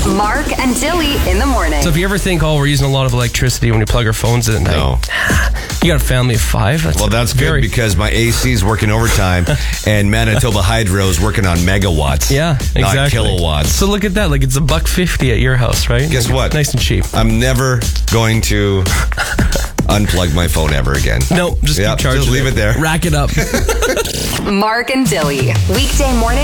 Mark and Dilly in the morning. So if you ever think, we're using a lot of electricity when we plug our phones in at night. No. You got a family of 5? That's good because my AC is working overtime and Manitoba Hydro is working on megawatts. Yeah, exactly. Not kilowatts. So look at that. It's $1.50 at your house, right? Guess what? Nice and cheap. I'm never going to unplug my phone ever again. No, just keep charging. Just leave it there. Rack it up. Mark and Dilly. Weekday morning.